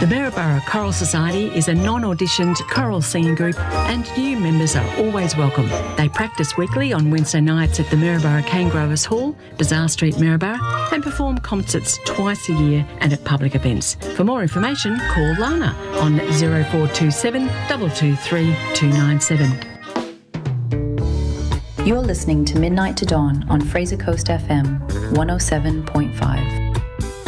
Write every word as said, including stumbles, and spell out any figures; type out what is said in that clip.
The Maryborough Choral Society is a non-auditioned choral singing group and new members are always welcome. They practice weekly on Wednesday nights at the Maryborough Cane Growers Hall, Bazaar Street, Maryborough, and perform concerts twice a year and at public events. For more information, call Lana on zero four two seven, two two three, two nine seven. You're listening to Midnight to Dawn on Fraser Coast F M one oh seven point five.